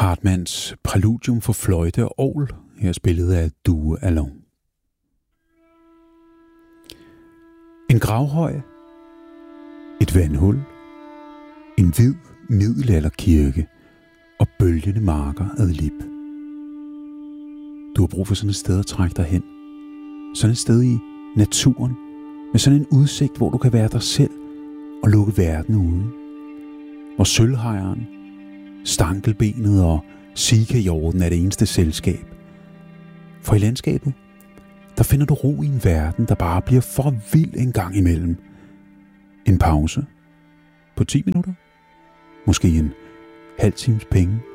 Hartmanns Præludium for fløjte og orgel, her spillet af Duo Allon. En gravhøj, et vandhul, en hvid middelalderkirke og bølgende marker ad lib. Du har brug for sådan et sted at trække dig hen. Sådan et sted i naturen, med sådan en udsigt, hvor du kan være dig selv og lukke verden ude. Hvor sølvhejren, stankelbenet og sikajorden er det eneste selskab. For i landskabet, der finder du ro i en verden, der bare bliver for vild en gang imellem. En pause på 10 minutter, måske en halv times penge,